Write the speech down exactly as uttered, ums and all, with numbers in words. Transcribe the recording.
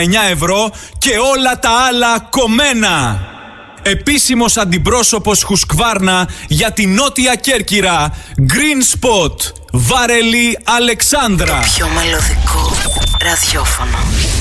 εννιά ευρώ και όλα τα άλλα κομμένα. Επίσημος αντιπρόσωπος Χουσκβάρνα για τη Νότια Κέρκυρα. Green Spot. Βαρελή Αλεξάνδρα. Το πιο μελωδικό ραδιόφωνο.